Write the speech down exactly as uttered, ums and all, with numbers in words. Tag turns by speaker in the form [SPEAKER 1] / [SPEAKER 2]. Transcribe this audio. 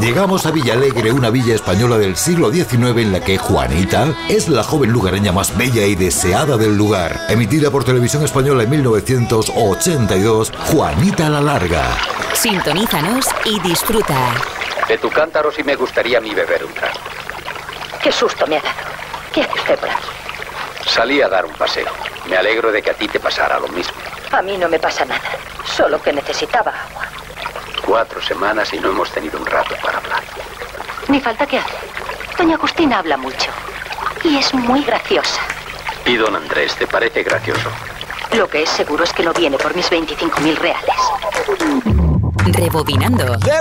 [SPEAKER 1] Llegamos a Villalegre, una villa española del siglo diecinueve en la que Juanita es la joven lugareña más bella y deseada del lugar. Emitida por Televisión Española en mil novecientos ochenta y dos, Juanita la Larga.
[SPEAKER 2] Sintonízanos y disfruta.
[SPEAKER 3] De tu cántaro sí me gustaría a mí beber un trago.
[SPEAKER 4] Qué susto me ha dado. ¿Qué hace usted por aquí?
[SPEAKER 3] Salí a dar un paseo. Me alegro de que a ti te pasara lo mismo.
[SPEAKER 4] A mí no me pasa nada. Solo que necesitaba agua.
[SPEAKER 3] Cuatro semanas y no hemos tenido un rato para hablar.
[SPEAKER 4] Ni falta que hace. Doña Agustina habla mucho. Y es muy graciosa.
[SPEAKER 3] ¿Y don Andrés te parece gracioso?
[SPEAKER 4] Lo que es seguro es que no viene por mis veinticinco mil reales.
[SPEAKER 2] Rebobinando.